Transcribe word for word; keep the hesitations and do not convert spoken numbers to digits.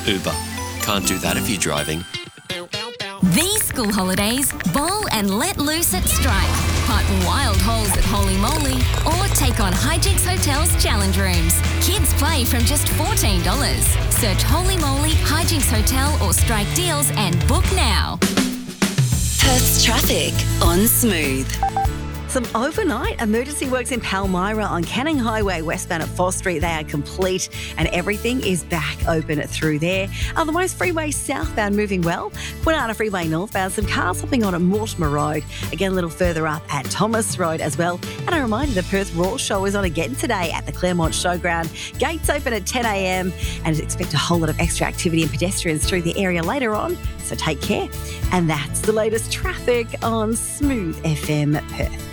Uber. Can't do that if you're driving. These school holidays, bowl and let loose at Strike. Hunt wild holes at Holy Moly or take on Hijinks Hotel's challenge rooms. Kids play from just fourteen dollars. Search Holy Moly, Hijinks Hotel or Strike Deals and book now. Perth's traffic on Smooth. Some overnight emergency works in Palmyra on Canning Highway westbound at Foss Street. They are complete and everything is back open through there. Otherwise, freeway southbound moving well. Kwinana Freeway northbound, some cars hopping on at Mortimer Road. Again, a little further up at Thomas Road as well. And a reminder, the Perth Raw Show is on again today at the Claremont Showground. Gates open at ten a.m. and expect a whole lot of extra activity and pedestrians through the area later on. So take care. And that's the latest traffic on Smooth F M Perth.